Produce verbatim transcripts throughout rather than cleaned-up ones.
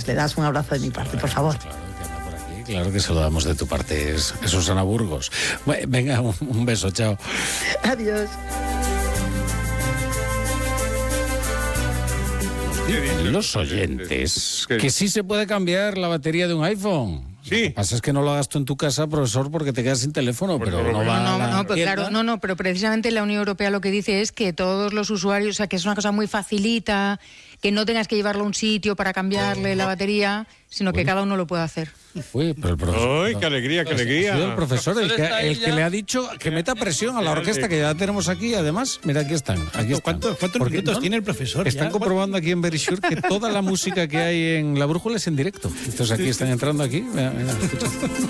le das un abrazo de mi parte, por favor. Claro que anda por aquí, claro que se lo damos de tu parte, es, es Susana Burgos. Bueno, venga, un, un beso, chao. Adiós. Los oyentes, que sí se puede cambiar la batería de un iPhone. Sí. Lo que pasa es que no lo hagas tú en tu casa, profesor, porque te quedas sin teléfono, Pues pero no, no va No, a la no, pero tienda. claro, no, no, pero precisamente la Unión Europea lo que dice es que todos los usuarios, o sea, que es una cosa muy facilita, que no tengas que llevarlo a un sitio para cambiarle la batería, sino que cada uno lo puede hacer. Uy, pero el profesor... ¡Ay, qué alegría, qué Ha sido alegría! el profesor el que, el que le ha dicho que meta presión a la orquesta que ya tenemos aquí. Además, mira, aquí están. Aquí están. ¿Cuántos, cuántos Porque, minutos ¿no? tiene el profesor? Están ya? comprobando aquí en Very Sure que toda la música que hay en La Brújula es en directo. Entonces aquí están entrando aquí. Mira, mira, escucha.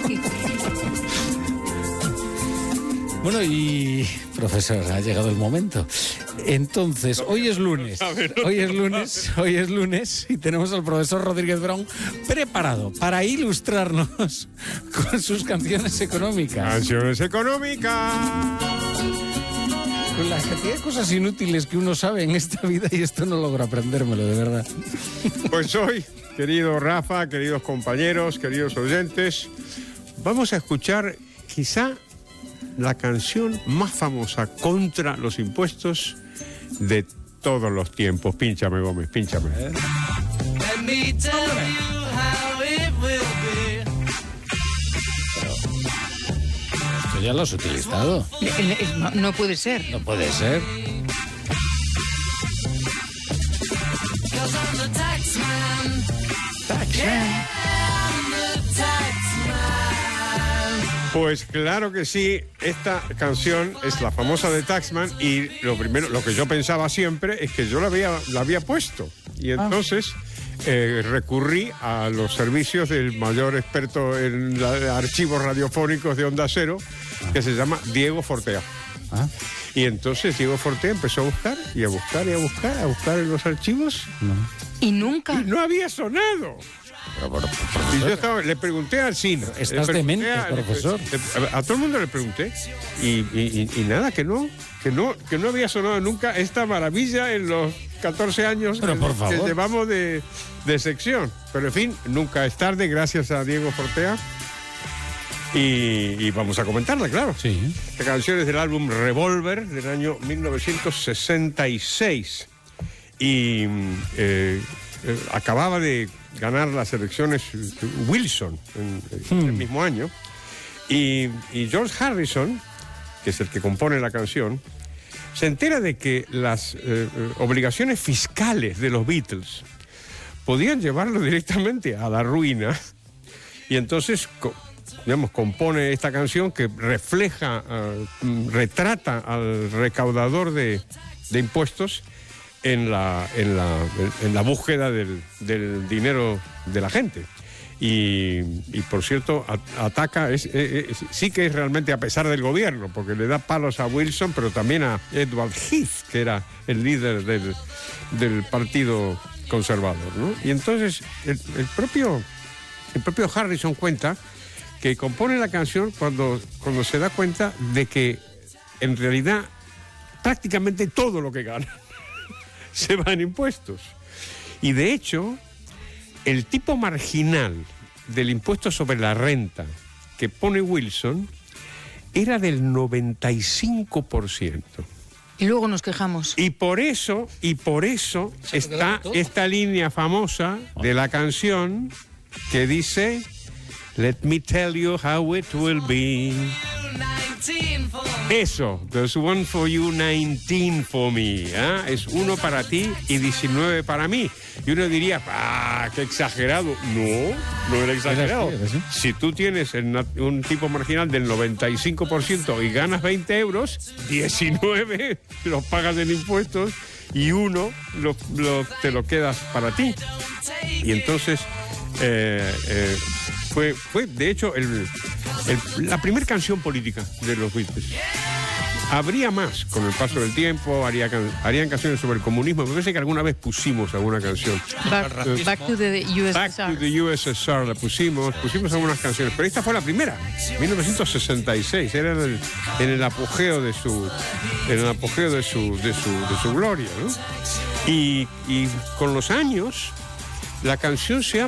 Bueno, y profesor, ha llegado el momento. Entonces, hoy es lunes. Hoy es lunes, hoy es lunes y tenemos al profesor Rodríguez Brown preparado para ilustrarnos con sus canciones económicas. Canciones económicas. Con la cantidad de cosas inútiles que uno sabe en esta vida y esto no logra aprendérmelo, de verdad. Pues hoy, querido Rafa, queridos compañeros, queridos oyentes, vamos a escuchar quizá la canción más famosa contra los impuestos de todos los tiempos. Pínchame, Gómez, pínchame. Let me tell you how it will be. Esto ya lo has utilizado. Eh, eh, No, no puede ser. No puede ser. Cause I'm the tax man. Yeah, I'm the tax man. Pues claro que sí, esta canción es la famosa de Taxman y lo primero, lo que yo pensaba siempre es que yo la había, la había puesto y entonces eh, recurrí a los servicios del mayor experto en la- archivos radiofónicos de Onda Cero, que se llama Diego Fortea. Ah. Y entonces Diego Fortea empezó a buscar y a buscar y a buscar, a buscar en los archivos Y nunca. y no había sonado. Pero, por- por- Y yo profesor, estaba, le pregunté al cine. Estás le pregunté demente, a, profesor. le- a, a todo el mundo le pregunté. Y, y- y- y nada, que no, que no, que no había sonado nunca esta maravilla en los catorce años Pero, que, por que favor. llevamos de, de sección. Pero en fin, nunca es tarde, gracias a Diego Fortea. Y, y vamos a comentarla, claro. Sí. Esta canción es del álbum Revolver del año mil novecientos sesenta y seis. Y eh, eh, acababa de ganar las elecciones Wilson en, en el mismo año. Y, y George Harrison, que es el que compone la canción, se entera de que las eh, eh, obligaciones fiscales de los Beatles podían llevarlo directamente a la ruina. Y entonces, co- digamos, compone esta canción que refleja, eh, retrata al recaudador de, de impuestos en la, en la, en la búsqueda del, del dinero de la gente. Y, y, por cierto, a- ataca, es, es- es- sí que es realmente a pesar del gobierno, porque le da palos a Wilson, pero también a Edward Heath, que era el líder del, del Partido Conservador, ¿no? Y entonces el, el propio, el propio Harrison cuenta que compone la canción cuando, cuando se da cuenta de que en realidad prácticamente todo lo que gana se va en impuestos. Y de hecho, el tipo marginal del impuesto sobre la renta que pone Wilson era del noventa y cinco por ciento. Y luego nos quejamos. Y por eso, y por eso está esta línea famosa de la canción que dice: Let me tell you how it will be. nineteen for me. Eso, there's one for you, nineteen for me. ¿Ah? Es uno para ti y diecinueve para mí. Y uno diría, ah, qué exagerado. No, no era exagerado. Era así, era así. Si tú tienes el na- un tipo marginal del noventa y cinco por ciento y ganas veinte euros, diecinueve los pagas en impuestos y uno lo, lo- te lo quedas para ti. Y entonces eh, eh, fue, fue, de hecho, el, el- la primera canción política de los Beatles. Habría más con el paso del tiempo, haría can- harían canciones sobre el comunismo. Me parece que alguna vez pusimos alguna canción. Back, back to the U S Back S to R. the U S S R la pusimos, pusimos algunas canciones, pero esta fue la primera, mil novecientos sesenta y seis, era en el, en el apogeo de su, en el apogeo de su, de su, de su gloria, ¿no? Y, y con los años la canción se ha